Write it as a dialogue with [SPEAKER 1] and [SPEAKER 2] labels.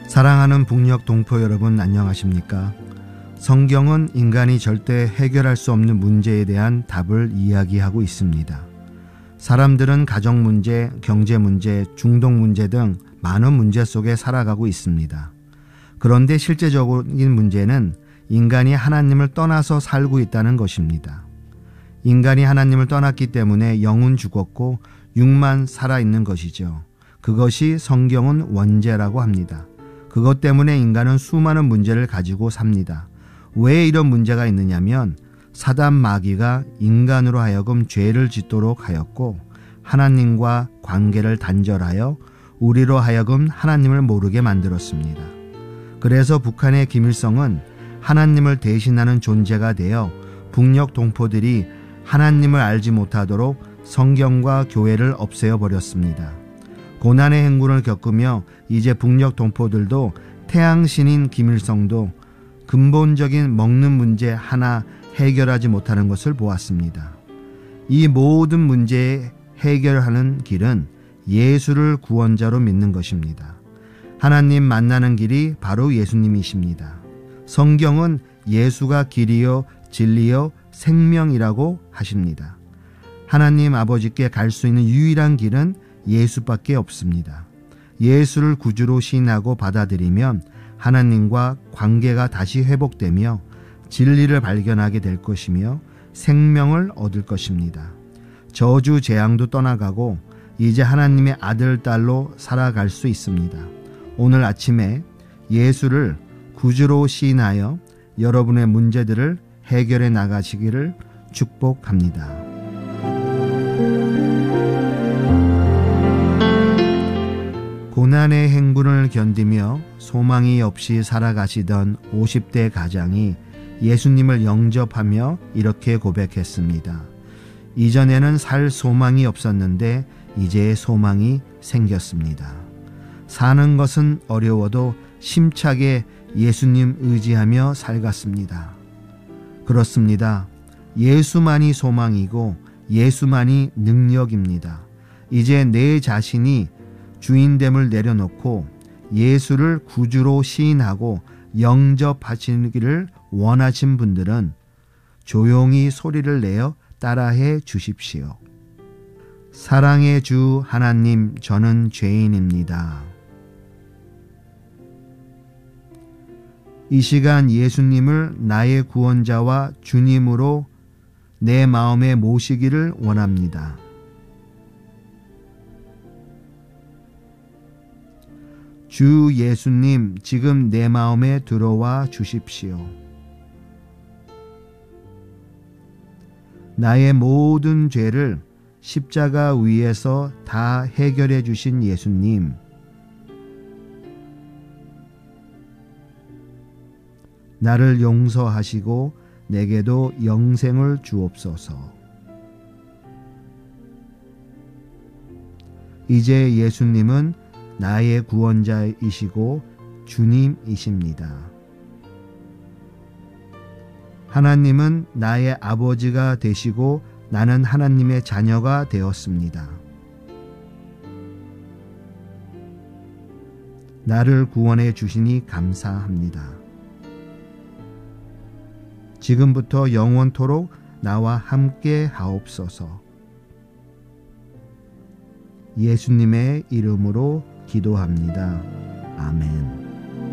[SPEAKER 1] 사랑하는 북녘 동포 여러분, 안녕하십니까? 성경은 인간이 절대 해결할 수 없는 문제에 대한 답을 이야기하고 있습니다. 사람들은 가정 문제, 경제 문제, 중동 문제 등 많은 문제 속에 살아가고 있습니다. 그런데 실제적인 문제는 인간이 하나님을 떠나서 살고 있다는 것입니다. 인간이 하나님을 떠났기 때문에 영은 죽었고 육만 살아있는 것이죠. 그것이 성경은 원죄라고 합니다. 그것 때문에 인간은 수많은 문제를 가지고 삽니다. 왜 이런 문제가 있느냐면 사단 마귀가 인간으로 하여금 죄를 짓도록 하였고 하나님과 관계를 단절하여 우리로 하여금 하나님을 모르게 만들었습니다. 그래서 북한의 김일성은 하나님을 대신하는 존재가 되어 북녘 동포들이 하나님을 알지 못하도록 성경과 교회를 없애버렸습니다. 고난의 행군을 겪으며 이제 북녘 동포들도 태양신인 김일성도 근본적인 먹는 문제 하나 해결하지 못하는 것을 보았습니다. 이 모든 문제에 해결하는 길은 예수를 구원자로 믿는 것입니다. 하나님 만나는 길이 바로 예수님이십니다. 성경은 예수가 길이요 진리요 생명이라고 하십니다. 하나님 아버지께 갈 수 있는 유일한 길은 예수밖에 없습니다. 예수를 구주로 시인하고 받아들이면 하나님과 관계가 다시 회복되며 진리를 발견하게 될 것이며 생명을 얻을 것입니다. 저주 재앙도 떠나가고 이제 하나님의 아들, 딸로 살아갈 수 있습니다. 오늘 아침에 예수를 구주로 시인하여 여러분의 문제들을 해결해 나가시기를 축복합니다. 고난의 행군을 견디며 소망이 없이 살아가시던 50대 가장이 예수님을 영접하며 이렇게 고백했습니다. 이전에는 살 소망이 없었는데 이제 소망이 생겼습니다. 사는 것은 어려워도 심차게 예수님 의지하며 살갔습니다. 그렇습니다. 예수만이 소망이고 예수만이 능력입니다. 이제 내 자신이 주인됨을 내려놓고 예수를 구주로 시인하고 영접하시기를 원하신 분들은 조용히 소리를 내어 따라해 주십시오. 사랑의 주 하나님, 저는 죄인입니다. 이 시간 예수님을 나의 구원자와 주님으로 내 마음에 모시기를 원합니다. 주 예수님, 지금 내 마음에 들어와 주십시오. 나의 모든 죄를 십자가 위에서 다 해결해 주신 예수님, 나를 용서하시고 내게도 영생을 주옵소서. 이제 예수님은 나의 구원자이시고 주님이십니다. 하나님은 나의 아버지가 되시고 나는 하나님의 자녀가 되었습니다. 나를 구원해 주시니 감사합니다. 지금부터 영원토록 나와 함께 하옵소서. 예수님의 이름으로 기도합니다. 아멘.